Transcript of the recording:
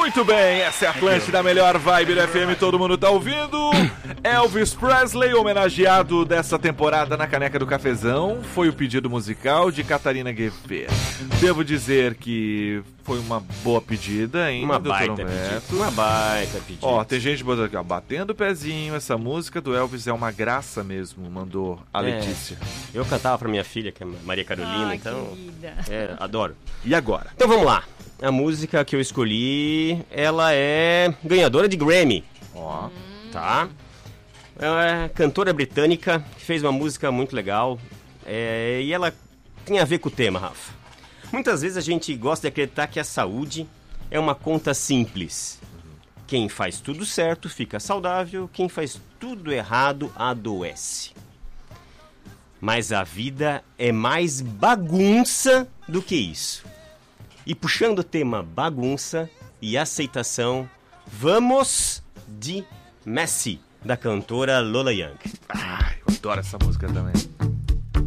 Muito bem, essa é a Atlântida, a melhor vibe do FM, todo mundo tá ouvindo. Elvis Presley, homenageado dessa temporada na Caneca do Cafezão, foi o pedido musical de Catarina GV. Devo dizer que foi uma boa pedida, hein, Uma doutor baita Humberto? pedida. Uma baita pedida. Ó, tem gente botando aqui, ó, batendo o pezinho, essa música do Elvis é uma graça mesmo, mandou a Letícia. Eu cantava pra minha filha, que é Maria Carolina, Ai, então... querida. Adoro. E agora? Então vamos lá. A música que eu escolhi, ela é ganhadora de Grammy, Ó, tá? É uma cantora britânica que fez uma música muito legal e ela tem a ver com o tema, Rafa. Muitas vezes a gente gosta de acreditar que a saúde é uma conta simples. Quem faz tudo certo fica saudável, quem faz tudo errado adoece. Mas a vida é mais bagunça do que isso. E puxando o tema bagunça e aceitação, vamos de Messi, da cantora Lola Young. ai, eu adoro essa música também.